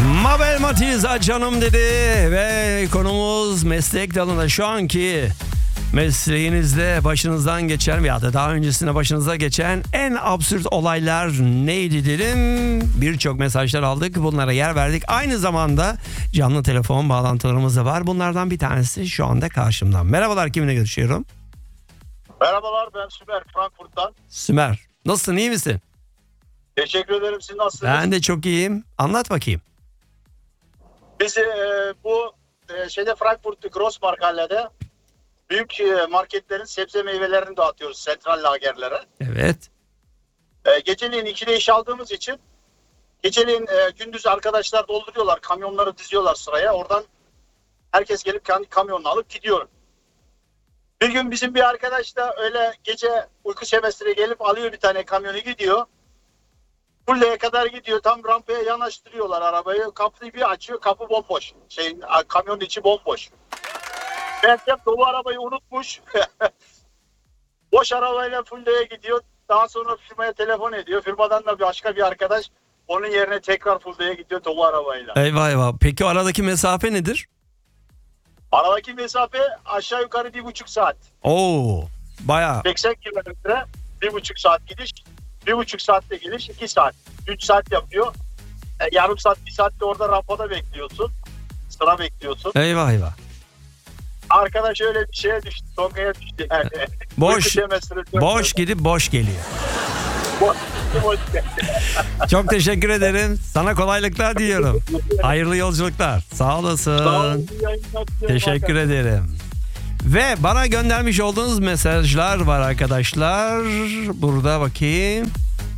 Mabel Matiz canım dedi ve konumuz meslek dalında şu anki mesleğinizde başınızdan geçen veya da daha öncesinde başınıza geçen en absürt olaylar neydi dedim. Birçok mesajlar aldık, bunlara yer verdik. Aynı zamanda canlı telefon bağlantılarımız da var. Bunlardan bir tanesi şu anda karşımdan. Merhabalar, kiminle görüşüyorum? Merhabalar, ben Sümer, Frankfurt'tan. Sümer, nasılsın, iyi misin? Teşekkür ederim, siz nasılsınız? Ben de çok iyiyim. Anlat bakayım. Biz bu Frankfurt Grossmarkt Halle'de büyük marketlerin sebze meyvelerini dağıtıyoruz sentral lagerlere. Evet. Geceliğin 2'de iş aldığımız için geceliğin gündüz arkadaşlar dolduruyorlar, kamyonları diziyorlar sıraya. Oradan herkes gelip kendi kamyonunu alıp gidiyor. Bir gün bizim bir arkadaş da öyle gece uyku semestre gelip alıyor bir tane kamyonu, gidiyor. Fulle'ye kadar gidiyor. Tam rampaya yanaştırıyorlar arabayı. Kapıyı bir açıyor. Kapı bomboş. Kamyonun içi bomboş. Meğersem dolu arabayı unutmuş. Boş arabayla Fulle'ye gidiyor. Daha sonra firmaya telefon ediyor. Firmadan da başka bir arkadaş onun yerine tekrar Fulle'ye gidiyor dolu arabayla. Eyvah eyvah. Peki o aradaki mesafe nedir? Aradaki mesafe aşağı yukarı 1,5 saat. Oo, bayağı. 80 kilometre, 1,5 saat gidiş. 1,5 saatte geliş, 2 saat. 3 saat yapıyor. Yarım saat, 1 saat de orada rampada bekliyorsun. Sıra bekliyorsun. Eyvah eyvah. Arkadaş öyle bir şeye düştü. Tonga'ya düştü yani. Boş gidip boş geliyor. Boş. Çok teşekkür ederim. Sana kolaylıklar diliyorum. Hayırlı yolculuklar. Sağ olasın. Teşekkür ederim. Ve bana göndermiş olduğunuz mesajlar var arkadaşlar. Burada bakayım.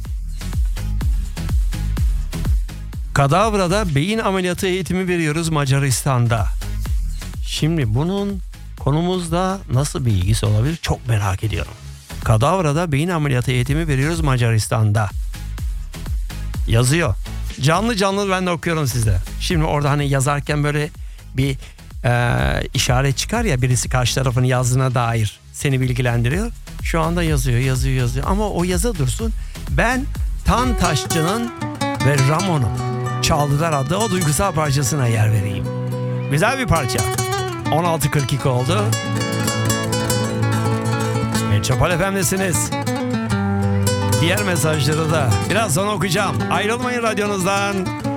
Kadavra'da beyin ameliyatı eğitimi veriyoruz Macaristan'da. Şimdi bunun konumuzda nasıl bir ilgisi olabilir çok merak ediyorum. Kadavra'da beyin ameliyatı eğitimi veriyoruz Macaristan'da. Yazıyor. Canlı canlı ben de okuyorum size. Şimdi orada hani yazarken böyle bir işaret çıkar ya, birisi karşı tarafın yazdığına dair seni bilgilendiriyor. Şu anda yazıyor ama o yazı dursun. Ben Tantaşçı'nın ve Ramon'un Çaldılar adlı o duygusal parçasına yer vereyim. Güzel bir parça. 16.42 oldu. Metropol FM'desiniz. Diğer mesajları da biraz sonra okuyacağım. Ayrılmayın radyonuzdan.